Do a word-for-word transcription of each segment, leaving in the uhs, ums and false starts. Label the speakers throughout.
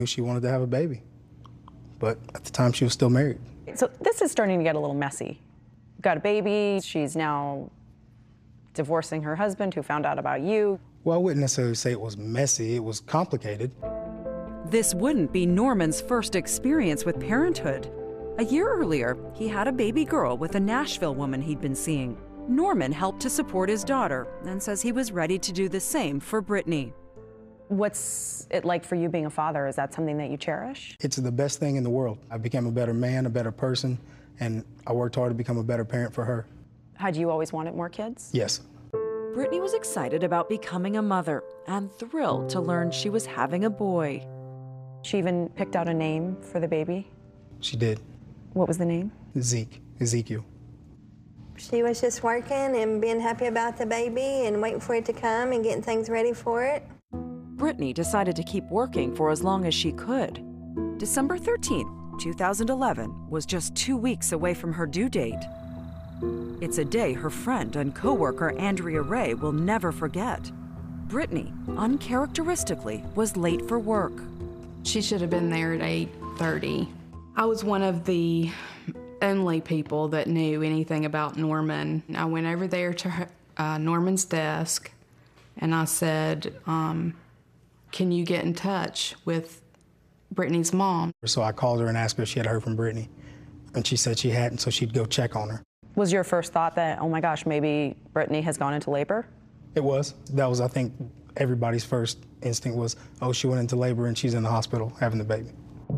Speaker 1: She wanted to have a baby, but at the time she was still married.
Speaker 2: So this is starting to get a little messy. Got a baby, she's now divorcing her husband who found out about you.
Speaker 1: Well, I wouldn't necessarily say it was messy, it was complicated.
Speaker 3: This wouldn't be Norman's first experience with parenthood. A year earlier, he had a baby girl with a Nashville woman he'd been seeing. Norman helped to support his daughter and says he was ready to do the same for Brittany.
Speaker 2: What's it like for you being a father? Is that something that you cherish?
Speaker 1: It's the best thing in the world. I became a better man, a better person, and I worked hard to become a better parent for her.
Speaker 2: Had you always wanted more kids?
Speaker 1: Yes.
Speaker 3: Brittany was excited about becoming a mother and thrilled to learn she was having a boy.
Speaker 2: She even picked out a name for the baby?
Speaker 1: She did.
Speaker 2: What was the name?
Speaker 1: Zeke, Ezekiel.
Speaker 4: She was just working and being happy about the baby and waiting for it to come and getting things ready for it.
Speaker 3: Brittany decided to keep working for as long as she could. December thirteenth, two thousand eleven was just two weeks away from her due date. It's a day her friend and coworker Andrea Ray will never forget. Brittany, uncharacteristically, was late for work.
Speaker 5: She should have been there at eight thirty. I was one of the only people that knew anything about Norman. I went over there to her, uh, Norman's desk and I said, um, can you get in touch with Brittany's mom?
Speaker 1: So I called her and asked her if she had heard from Brittany, and she said she hadn't, so she'd go check on her.
Speaker 2: Was your first thought that, oh my gosh, maybe Brittany has gone into labor?
Speaker 1: It was. That was, I think, everybody's first instinct was, oh, she went into labor and she's in the hospital having the baby.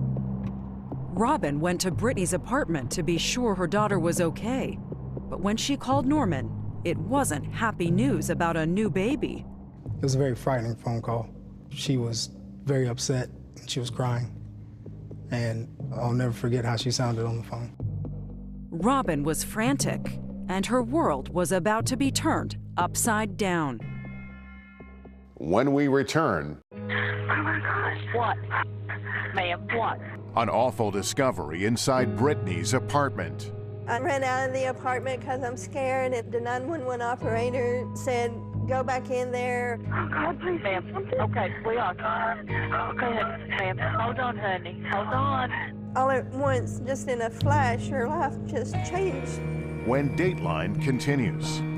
Speaker 3: Robin went to Brittany's apartment to be sure her daughter was okay. But when she called Norman, it wasn't happy news about a new baby.
Speaker 1: It was a very frightening phone call. She was very upset and she was crying. And I'll never forget how she sounded on the phone.
Speaker 3: Robin was frantic, and her world was about to be turned upside down.
Speaker 6: When we return...
Speaker 7: Oh my gosh. What? Ma'am, what?
Speaker 6: An awful discovery inside Brittany's apartment.
Speaker 4: I ran out of the apartment because I'm scared, and the nine one one operator said, go back in there.
Speaker 7: Oh, God, please, ma'am. Okay, we are. Okay, ma'am. Hold on, honey. Hold on.
Speaker 4: All at once, just in a flash, her life just changed.
Speaker 6: When Dateline continues.